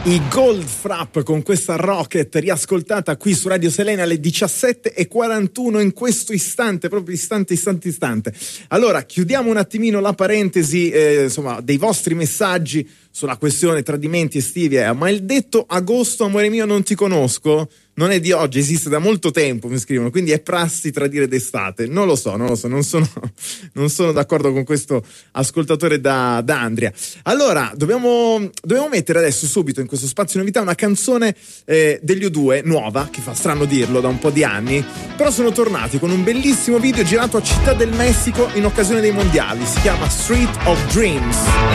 I Goldfrapp con questa Rocket riascoltata qui su Radio Selena alle 17:41 in questo istante, proprio istante. Allora, chiudiamo un attimino la parentesi insomma dei vostri messaggi sulla questione tradimenti estivi. Ma il detto agosto amore mio non ti conosco non è di oggi, esiste da molto tempo, mi scrivono, quindi è prassi tradire d'estate. Non lo so, non sono d'accordo con questo ascoltatore da Andria. Allora, dobbiamo mettere adesso subito in questo spazio novità una canzone degli U2, nuova, che fa strano dirlo da un po' di anni, però sono tornati con un bellissimo video girato a Città del Messico in occasione dei mondiali, si chiama Street of Dreams.